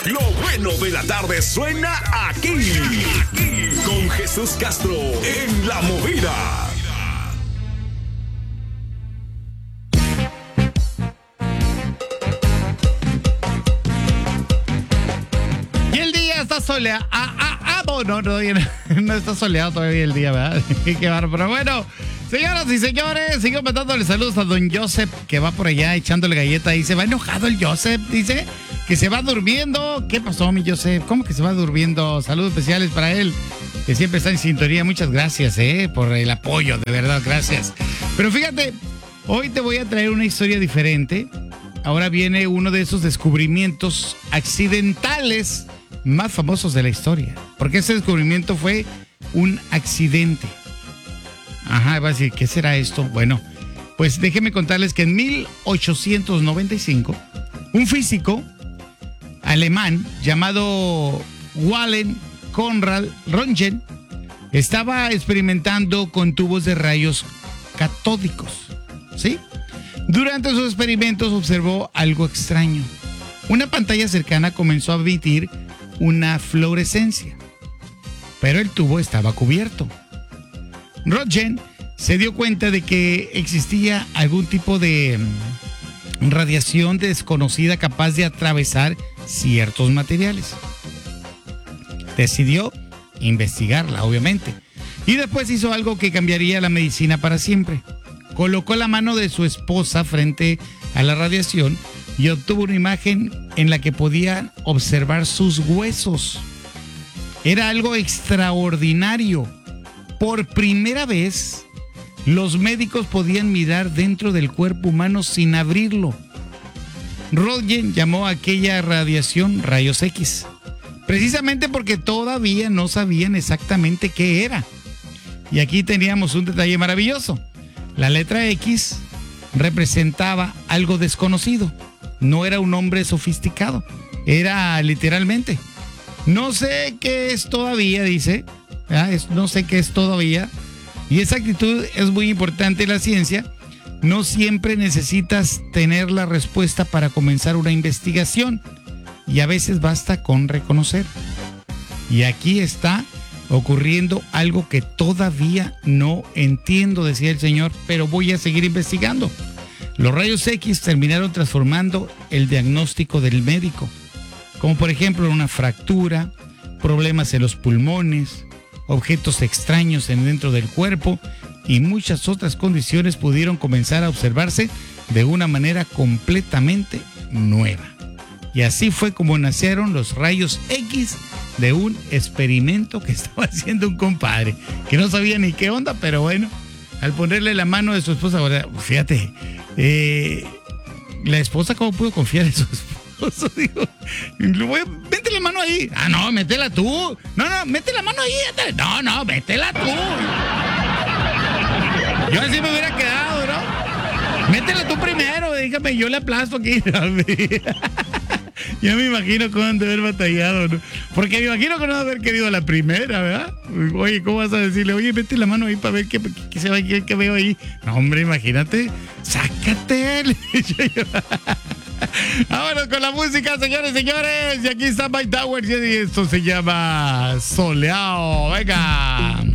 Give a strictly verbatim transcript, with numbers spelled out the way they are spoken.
Lo bueno de la tarde suena aquí. Aquí, con Jesús Castro en La Movida. Y el día está soleado. Ah, ah, ah, no, no, no, no está soleado todavía el día, ¿verdad? Qué bárbaro. Pero bueno, señoras y señores, sigo mandándole saludos a don Joseph, que va por allá echándole galleta y se va enojado el Joseph, dice que se va durmiendo. ¿Qué pasó, mi Joseph? ¿Cómo que se va durmiendo? Saludos especiales para él, que siempre está en sintonía. Muchas gracias, eh, por el apoyo, de verdad, gracias. Pero fíjate, hoy te voy a traer una historia diferente. Ahora viene uno de esos descubrimientos accidentales más famosos de la historia, porque ese descubrimiento fue un accidente. Ajá, va a decir, ¿qué será esto? Bueno, pues déjenme contarles que en mil ochocientos noventa y cinco, un físico alemán llamado Wilhelm Conrad Röntgen estaba experimentando con tubos de rayos catódicos, ¿sí? Durante sus experimentos observó algo extraño. Una pantalla cercana comenzó a emitir una fluorescencia, pero el tubo estaba cubierto. Röntgen se dio cuenta de que existía algún tipo de radiación desconocida capaz de atravesar ciertos materiales. Decidió investigarla, obviamente, y después hizo algo que cambiaría la medicina para siempre. Colocó la mano de su esposa frente a la radiación y obtuvo una imagen en la que podía observar sus huesos. Era algo extraordinario. Por primera vez, los médicos podían mirar dentro del cuerpo humano sin abrirlo. Röntgen llamó a aquella radiación rayos X, precisamente porque todavía no sabían exactamente qué era. Y aquí teníamos un detalle maravilloso. La letra X representaba algo desconocido. No era un hombre sofisticado. Era literalmente. No sé qué es todavía, dice. Es, no sé qué es todavía. Y esa actitud es muy importante en la ciencia. No siempre necesitas tener la respuesta para comenzar una investigación. Y a veces basta con reconocer. Y aquí está ocurriendo algo que todavía no entiendo, decía el señor, pero voy a seguir investigando. Los rayos X terminaron transformando el diagnóstico del médico, como por ejemplo una fractura, problemas en los pulmones, objetos extraños en dentro del cuerpo y muchas otras condiciones pudieron comenzar a observarse de una manera completamente nueva. Y así fue como nacieron los rayos X de un experimento que estaba haciendo un compadre, que no sabía ni qué onda, pero bueno, al ponerle la mano de su esposa, ahora, fíjate, eh, la esposa, ¿cómo pudo confiar en su esposo? Digo, mete la mano ahí. Ah, no, métela tú. No, no, mete la mano ahí. No, no, métela tú. Yo así me hubiera quedado, ¿no? Métela tú primero, dígame, yo le aplasto aquí. Ya me imagino cómo han de haber batallado, ¿no? Porque me imagino que no va a haber querido la primera, ¿verdad? Oye, ¿cómo vas a decirle? Oye, mete la mano ahí para ver qué, qué se va, qué, qué veo ahí. No, hombre, imagínate. Sácate. Vámonos con la música, señores, señores. Y aquí está Mike Towers y esto se llama Soleado. Venga.